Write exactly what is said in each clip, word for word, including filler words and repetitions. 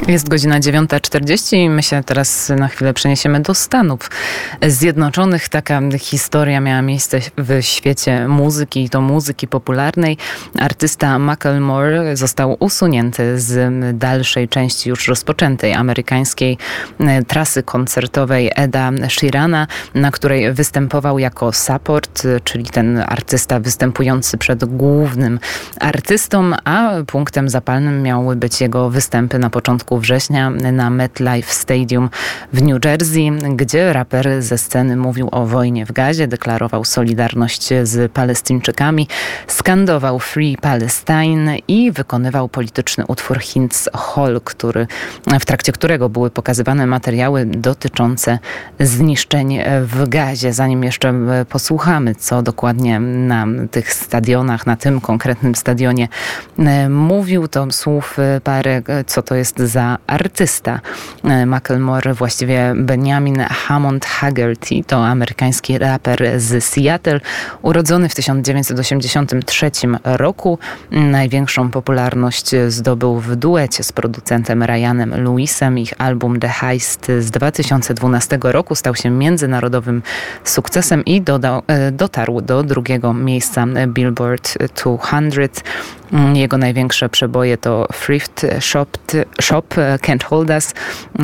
Jest godzina dziewiąta czterdzieści i my się teraz na chwilę przeniesiemy do Stanów Zjednoczonych. Taka historia miała miejsce w świecie muzyki i to muzyki popularnej. Artysta Macklemore został usunięty z dalszej części już rozpoczętej amerykańskiej trasy koncertowej Eda Sheerana, na której występował jako support, czyli ten artysta występujący przed głównym artystą, a punktem zapalnym miały być jego występy na początku września na MetLife Stadium w New Jersey, gdzie raper ze sceny mówił o wojnie w Gazie, deklarował solidarność z Palestyńczykami, skandował Free Palestine i wykonywał polityczny utwór Hits Hall, który, w trakcie którego były pokazywane materiały dotyczące zniszczeń w Gazie. Zanim jeszcze posłuchamy, co dokładnie na tych stadionach, na tym konkretnym stadionie mówił, to słów parę, co to jest za artysta. Macklemore, właściwie Benjamin Hammond Haggerty, to amerykański raper z Seattle, urodzony w tysiąc dziewięćset osiemdziesiątym trzecim roku. Największą popularność zdobył w duecie z producentem Ryanem Lewisem. Ich album The Heist z dwa tysiące dwunastego roku stał się międzynarodowym sukcesem i dodał, dotarł do drugiego miejsca Billboard dwieście. Jego największe przeboje to Thrift Shop, Shop Can't Hold Us,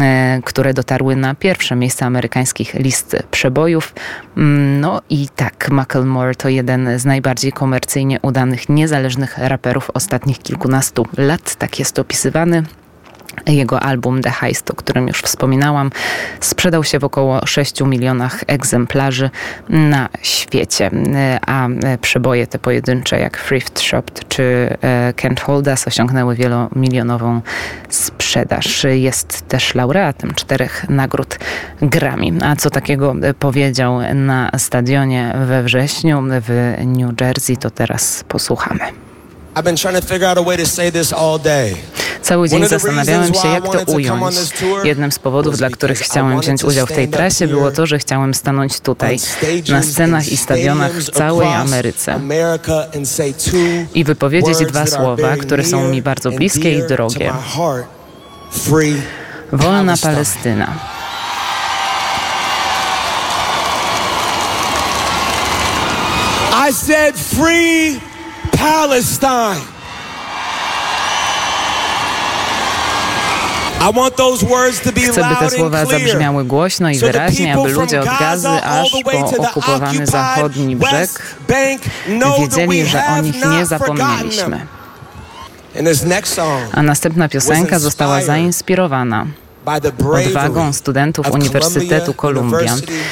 które dotarły na pierwsze miejsca amerykańskich list przebojów. No i tak, Macklemore to jeden z najbardziej komercyjnie udanych, niezależnych raperów ostatnich kilkunastu lat. Tak jest opisywany. Jego album The Heist, o którym już wspominałam, sprzedał się w około sześciu milionach egzemplarzy na świecie, a przeboje te pojedyncze jak Thrift Shop czy Can't Hold Us osiągnęły wielomilionową sprzedaż. Jest też laureatem czterech nagród Grammy. A co takiego powiedział na stadionie we wrześniu w New Jersey, to teraz posłuchamy. Cały dzień zastanawiałem się, jak to ująć. Jednym z powodów, dla których chciałem wziąć udział w tej trasie, było to, że chciałem stanąć tutaj, na scenach i stadionach w całej Ameryce i wypowiedzieć dwa słowa, które są mi bardzo bliskie i drogie. Wolna Palestyna. I said free Palestine. Chcę, by te słowa zabrzmiały głośno i wyraźnie, aby ludzie od Gazy aż po okupowany zachodni brzeg wiedzieli, że o nich nie zapomnieliśmy. A następna piosenka została zainspirowana odwagą studentów Uniwersytetu Columbia,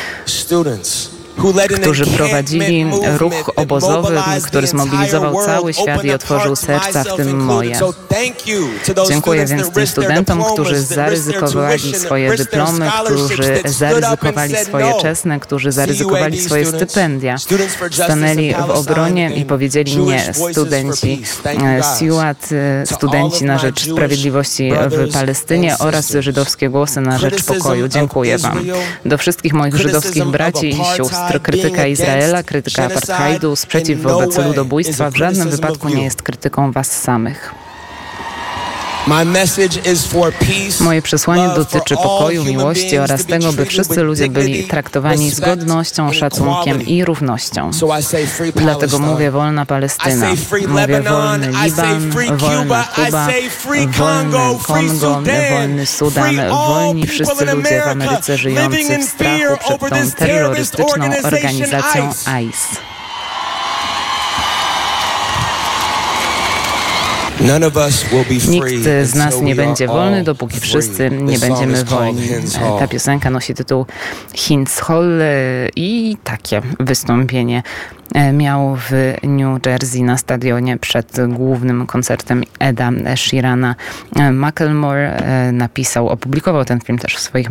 którzy prowadzili ruch obozowy, który zmobilizował cały świat i otworzył serca, w tym moje. Dziękuję więc tym studentom, którzy zaryzykowali swoje dyplomy, którzy zaryzykowali swoje czesne, którzy zaryzykowali swoje stypendia. Stanęli w obronie i powiedzieli nie. Studenci Siłat, studenci na rzecz sprawiedliwości w Palestynie oraz żydowskie głosy na rzecz pokoju. Dziękuję wam. Do wszystkich moich żydowskich braci i sióstr. Krytyka Izraela, krytyka apartheidu, sprzeciw wobec ludobójstwa w żadnym wypadku nie jest krytyką was samych. Moje przesłanie dotyczy pokoju, miłości oraz tego, by wszyscy ludzie byli traktowani z godnością, szacunkiem i równością. Dlatego mówię wolna Palestyna, mówię wolny Liban, wolna Kuba, wolne Kongo, wolny Sudan, wolni wszyscy ludzie w Ameryce żyjący w strachu przed tą terrorystyczną organizacją I C E. Nikt z nas nie będzie wolny, dopóki wszyscy nie będziemy wolni. Ta piosenka nosi tytuł Hits Hall i takie wystąpienie miał w New Jersey na stadionie przed głównym koncertem Eda Sheerana. Macklemore napisał, opublikował ten film też w swoich